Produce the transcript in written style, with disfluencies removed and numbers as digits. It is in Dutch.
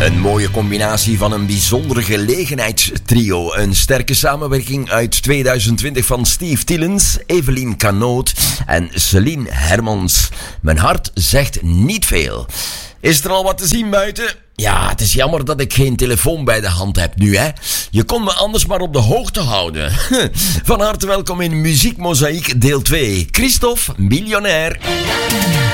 Een mooie combinatie van een bijzondere gelegenheidstrio. Een sterke samenwerking uit 2020 van Steve Tillens, Evelien Canoot en Celine Hermans. Mijn hart zegt niet veel. Is er al wat te zien buiten? Ja, het is jammer dat ik geen telefoon bij de hand heb nu, hè. Je kon me anders maar op de hoogte houden. Van harte welkom in Muziek Mozaïek deel 2. Christophe, miljonair.